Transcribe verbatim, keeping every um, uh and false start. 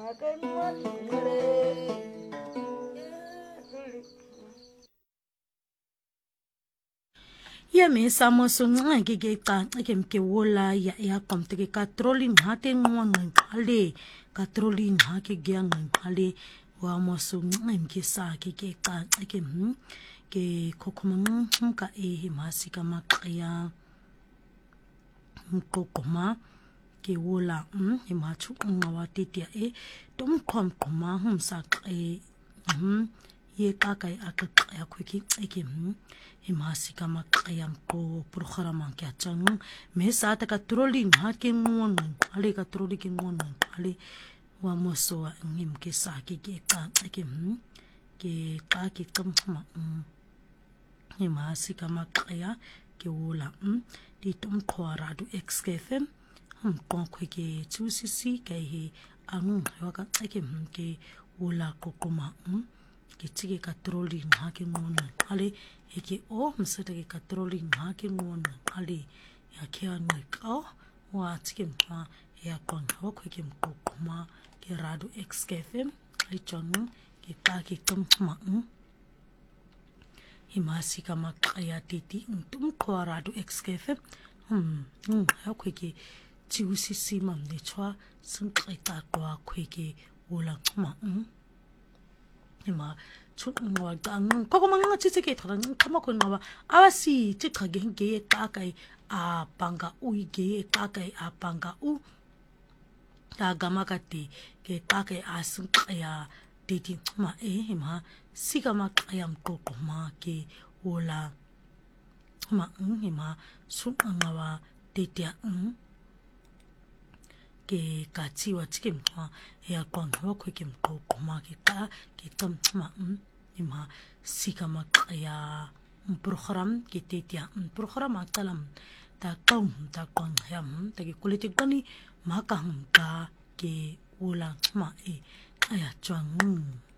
ya me samoso nxeke ke cace ke mke wola ya ya komte ke katroli ngate nqonqe qale katroli ngake ke nqale wa moso nxemke sa ke ke cace ke hm ke khokhoma nxka e masika maqya mqoqoma ke wola hm emachu ngawate tia e tom khom khoma humsa e hm ye kakai akaqya khweki ceke hm emasika maqya mqo programa ke atang me sa ta ka troli ngake ngon ale ka troli ke ngon ale wa moso ngim ke sa ke ke cace ke hm ke ka ke qamma emasika maqya ke wola hm di tom khwara du xkfm hum konkhwe ke tsusisi ke he anu wa ka ceke hm ke wola kokoma hm ke tsike ka troli ngake ngon ale eke o msete ke katroli ngake ngona ale ya ke anu ka wa tsike mwa ya kon hokwe ke mkokoma ke radu xkfm lichonu ke ka ke kamma himasika maqya titi ntum kwa radu xkfm hm hm hokwe ke tiusisi mam de chwa sunqita kwa khweke wola chuma ema ngwa tang koko manga tsitse ke thang khama ko ngwa awasi tikhage ge ka kai a panga ui ge ka kai a panga u ta gama ka ti ke ka kai a sun ya titi ma e ma sigama qayam ko ma ke wola ma ma sun ngwa titia ke katsiwa tikim ma ya kon ho ko kim ko ma ke ka ke tam ma ima sigama kaya program kita tiang program atalam ta kaum ta kon yam ta ke kulitik bani makam ka ke ulang ma e aya chuang